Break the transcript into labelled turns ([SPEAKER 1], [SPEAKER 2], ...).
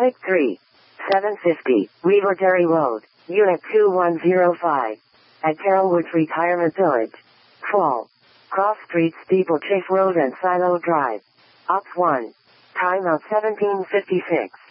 [SPEAKER 1] Medic 3. 750, Weaver Dairy Road, Unit 2105. At Carrollwoods Retirement Village. Fall. Cross Street, Steeplechase Road and Silo Drive. Op 1. Time of 1756.